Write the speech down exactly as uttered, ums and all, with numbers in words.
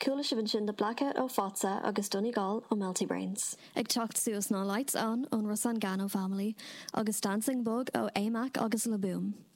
coolla siban sin de blacha ó Fátsa agus Donegal ó Melty Brains. Ag teacht suas ná lights on ón Rosan Gano family agus dancing bug ó Amac agus Le Boom.